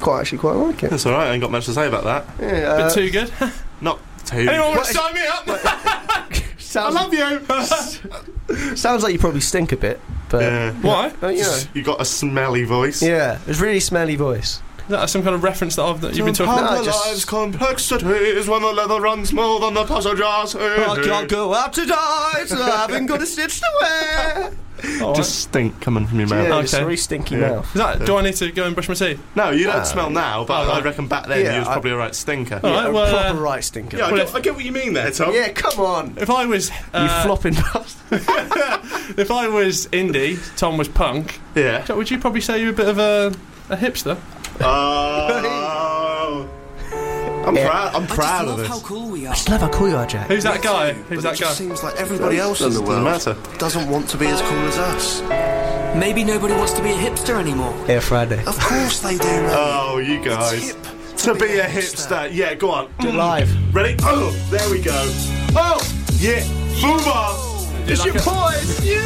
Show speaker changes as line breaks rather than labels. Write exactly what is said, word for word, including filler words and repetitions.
quite actually quite like it.
That's all right. I ain't got much to say about that.
Yeah, uh,
Bit too good.
Not too.
Anyone want
What
to
is-
sign me up? I
sounds,
love you.
sounds like you probably stink a bit, but
Yeah.
Why?
but, you know,
You got a smelly voice.
yeah, it's a really smelly voice.
Is that some kind of reference that, I've, that you've been talking
No,
about?
Humble
just-
lives complexities when the leather runs more than the passengers.
I can't go out tonight, so I haven't got a stitch to wear.
Oh,
Just stink coming from your mouth.
Yeah,
Okay.
it's a very stinky
Yeah.
mouth.
is that, do I need to go and brush my teeth?
No, you don't
Ah.
smell now, but
Oh,
I
right.
reckon back then
Yeah,
you was
I-
probably a right stinker.
All right,
Yeah, a
well,
proper
uh,
right stinker.
Yeah, I,
Well,
get,
if-
I get what you mean there, Tom.
Yeah, come on.
If I was,
You
uh,
flopping bastard.
if I was indie, Tom was punk.
Yeah.
Jack, would you probably say you're a bit of a, a hipster?
Oh. I'm
Yeah.
proud. I'm
I just
proud
love
of
how
this.
cool we are.
I just love how cool you are, Jack.
Who's that
Me
guy?
too,
Who's
but
that
it
guy?
just seems like everybody else in the
Doesn't
world
matter.
doesn't want to be as cool as us. Maybe nobody wants to be a hipster anymore.
Air Friday.
Of course they do, mate.
Oh, you
It's
guys.
hip
To be a hipster. Yeah, go on.
Do it live.
Ready? Oh, there we go. Oh, yeah. Boomer. It's
like
your
a-
boys. Yeah.